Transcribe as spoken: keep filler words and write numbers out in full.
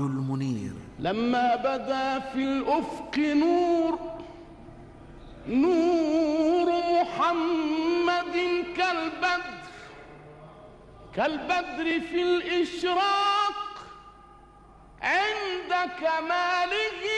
المنير. لما بدا في الأفق نور نور محمد كالبدر كالبدر في الإشراق عند كماله